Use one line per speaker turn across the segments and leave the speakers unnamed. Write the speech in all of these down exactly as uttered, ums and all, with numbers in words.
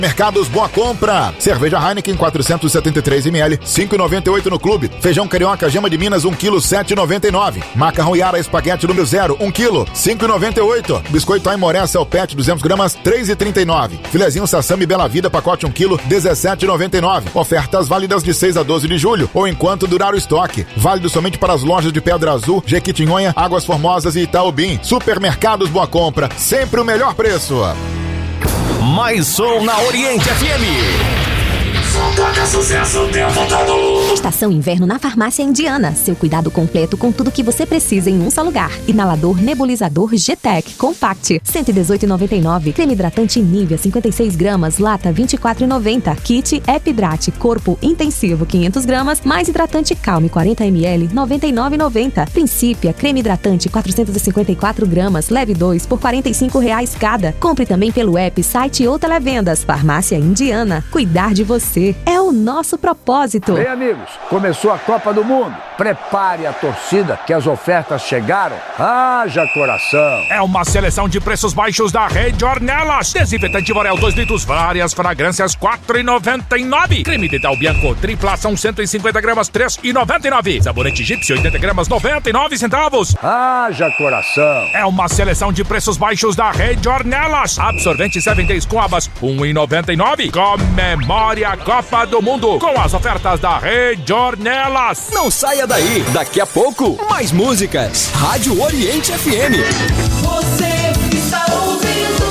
Mercados Boa Compra. Cerveja Heineken quatrocentos e setenta e três mililitros, cinco reais e noventa e oito no clube. Feijão carioca Gema de Minas, um quilo, sete reais e noventa e nove. Macarrão Yara espaguete número zero, um quilo, cinco reais e noventa e oito. Biscoito Aimoré Celpete duzentos gramas, três reais e trinta e nove. Filezinho Sassami Bela Vida, pacote um quilo, dezessete reais e noventa e nove. Ofertas válidas de seis a doze de julho ou enquanto durar o estoque. Válido somente para as lojas de Pedra Azul, Jequitinhonha, Águas Formosas e Itaubim. Supermercados Boa Compra, sempre o melhor preço.
Mais som na Oriente F M.
Toca sucesso o tempo todo.
Estação Inverno na Farmácia Indiana. Seu cuidado completo com tudo que você precisa em um só lugar. Inalador nebulizador G-Tech Compact, cento e dezoito reais e noventa e nove. Creme hidratante Nivea, cinquenta e seis gramas, lata vinte e quatro reais e noventa. Kit Epidrate Corpo Intensivo, quinhentos gramas, mais hidratante Calme, quarenta mililitros, noventa e nove reais e noventa. Principia Creme hidratante quatrocentos e cinquenta e quatro gramas, leve dois por quarenta e cinco reais cada. Compre também pelo app, site ou televendas. Farmácia Indiana. Cuidar de você é o nosso propósito.
Bem, amigos, começou a Copa do Mundo. Prepare a torcida que as ofertas chegaram. Haja coração.
É uma seleção de preços baixos da Rede Ornelas. Desinfetante Morel dois litros, várias fragrâncias quatro reais e noventa e nove. Creme Dental Bianco triplação cento e cinquenta gramas, três reais e noventa e nove. Sabonete Gypsy oitenta gramas, noventa e nove centavos.
Haja coração.
É uma seleção de preços baixos da Rede Ornelas. Absorvente sete Days com abas, um real e noventa e nove. Comemore a Copa do Mundo com as ofertas da Rede Ornelas.
Não saia daí, daqui a pouco, mais músicas. Rádio Oriente F M.
Você está ouvindo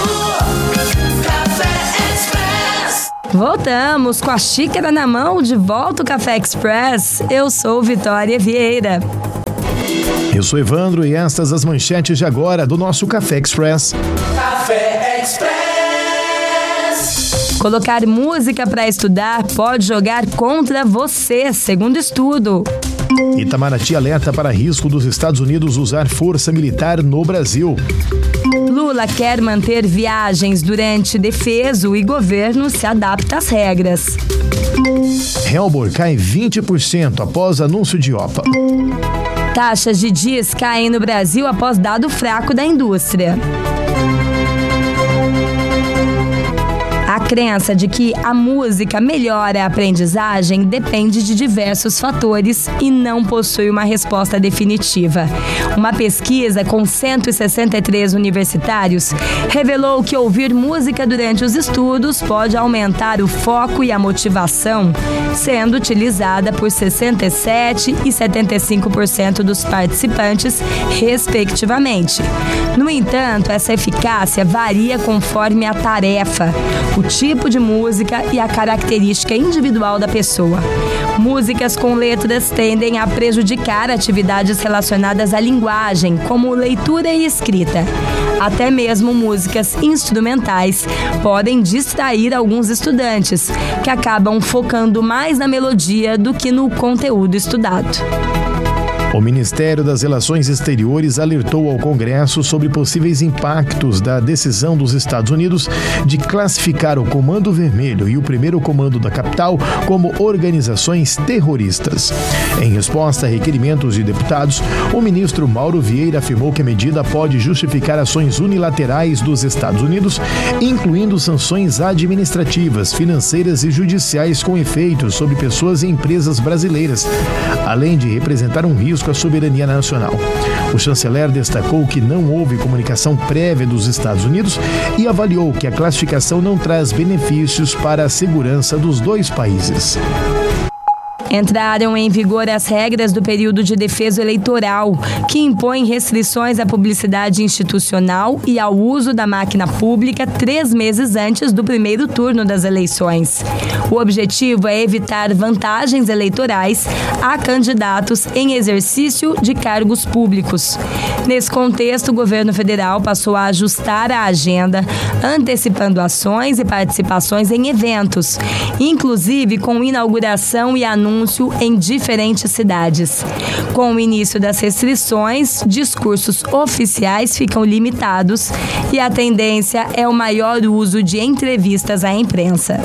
Café Express.
Voltamos com a xícara na mão, de volta o Café Express. Eu sou Vitória Vieira.
Eu sou Evandro e estas as manchetes de agora do nosso Café Express.
Café Express.
Colocar música para estudar pode jogar contra você, segundo estudo.
Itamaraty alerta para risco dos Estados Unidos usar força militar no Brasil.
Lula quer manter viagens durante defeso e governo se adapta às regras.
Helbor cai vinte por cento após anúncio de O P A.
Taxas de D I S caem no Brasil após dado fraco da indústria. A crença de que a música melhora a aprendizagem depende de diversos fatores e não possui uma resposta definitiva. Uma pesquisa com cento e sessenta e três universitários revelou que ouvir música durante os estudos pode aumentar o foco e a motivação, sendo utilizada por sessenta e sete por cento e setenta e cinco por cento dos participantes, respectivamente. No entanto, essa eficácia varia conforme a tarefa, o tipo de música e a característica individual da pessoa. Músicas com letras tendem a prejudicar atividades relacionadas à linguagem, como leitura e escrita. Até mesmo músicas instrumentais podem distrair alguns estudantes, que acabam focando mais na melodia do que no conteúdo estudado.
O Ministério das Relações Exteriores alertou ao Congresso sobre possíveis impactos da decisão dos Estados Unidos de classificar o Comando Vermelho e o Primeiro Comando da Capital como organizações terroristas. Em resposta a requerimentos de deputados, o ministro Mauro Vieira afirmou que a medida pode justificar ações unilaterais dos Estados Unidos, incluindo sanções administrativas, financeiras e judiciais com efeitos sobre pessoas e empresas brasileiras, além de representar um risco à soberania nacional. O chanceler destacou que não houve comunicação prévia dos Estados Unidos e avaliou que a classificação não traz benefícios para a segurança dos dois países.
Entraram em vigor as regras do período de defeso eleitoral, que impõem restrições à publicidade institucional e ao uso da máquina pública três meses antes do primeiro turno das eleições. O objetivo é evitar vantagens eleitorais a candidatos em exercício de cargos públicos. Nesse contexto, o governo federal passou a ajustar a agenda, antecipando ações e participações em eventos, inclusive com inauguração e anúncio em diferentes cidades. Com o início das restrições, discursos oficiais ficam limitados e a tendência é o maior uso de entrevistas à imprensa.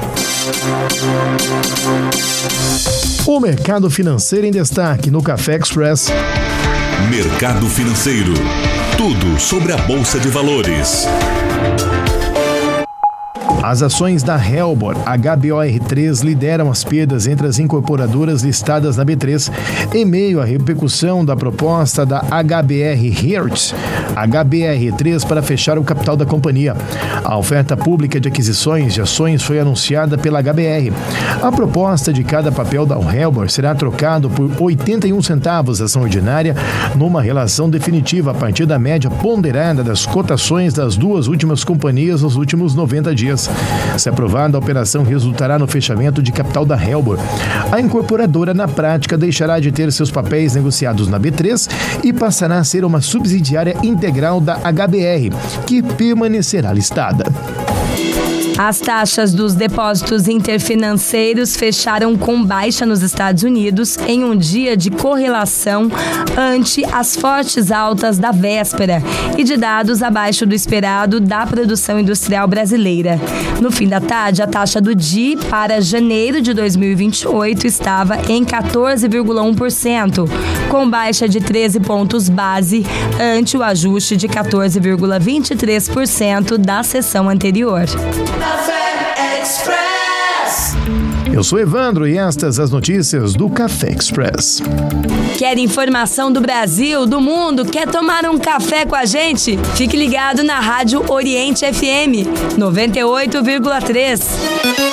O mercado financeiro em destaque no Café Express.
Mercado financeiro. Tudo sobre a Bolsa de Valores.
As ações da Helbor H B O R três lideram as perdas entre as incorporadoras listadas na B três em meio à repercussão da proposta da H B R Hertz H B R três para fechar o capital da companhia. A oferta pública de aquisições de ações foi anunciada pela H B R. A proposta de cada papel da Helbor será trocado por oitenta e um centavos ação ordinária numa relação definitiva a partir da média ponderada das cotações das duas últimas companhias nos últimos noventa dias. Se aprovada, a operação resultará no fechamento de capital da Helbor. A incorporadora, na prática, deixará de ter seus papéis negociados na B três e passará a ser uma subsidiária integral da H B R, que permanecerá listada.
As taxas dos depósitos interfinanceiros fecharam com baixa nos Estados Unidos em um dia de correlação ante as fortes altas da véspera e de dados abaixo do esperado da produção industrial brasileira. No fim da tarde, a taxa do D I para janeiro de dois mil e vinte e oito estava em quatorze vírgula um por cento, com baixa de treze pontos base ante o ajuste de quatorze vírgula vinte e três por cento da sessão anterior.
Café Express.
Eu sou Evandro e estas as notícias do Café Express.
Quer informação do Brasil, do mundo? Quer tomar um café com a gente? Fique ligado na Rádio Oriente F M noventa e oito vírgula três.